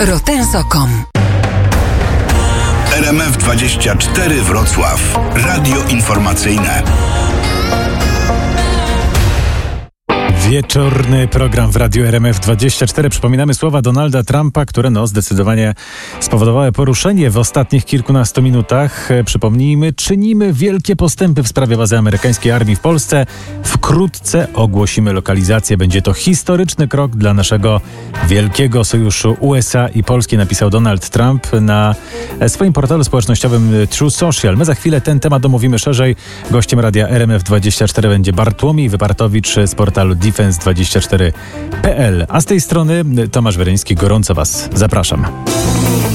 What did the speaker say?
Rotenso.com. RMF24 Wrocław. Radio informacyjne. Wieczorny program w Radiu RMF24. Przypominamy słowa Donalda Trumpa, które zdecydowanie spowodowały poruszenie w ostatnich kilkunastu minutach. Przypomnijmy, czynimy wielkie postępy w sprawie bazy amerykańskiej armii w Polsce. Wkrótce ogłosimy lokalizację. Będzie to historyczny krok dla naszego wielkiego sojuszu USA i Polski, napisał Donald Trump na swoim portalu społecznościowym True Social. My za chwilę ten temat omówimy szerzej. Gościem radia RMF24 będzie Bartłomiej Wypartowicz z portalu Defense24.pl. A z tej strony Tomasz Weryński. Gorąco Was zapraszam.